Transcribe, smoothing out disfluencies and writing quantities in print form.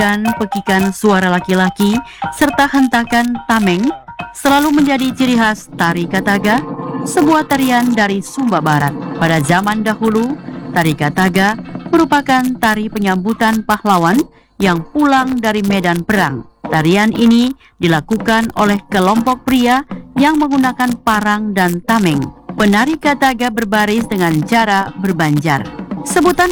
dan pekikan suara laki-laki serta hentakan tameng selalu menjadi ciri khas tari Kataga, sebuah tarian dari Sumba Barat. Pada zaman dahulu, tari Kataga merupakan tari penyambutan pahlawan yang pulang dari medan perang. Tarian ini dilakukan oleh kelompok pria yang menggunakan parang dan tameng. Penari Kataga berbaris dengan cara berbanjar. Sebutan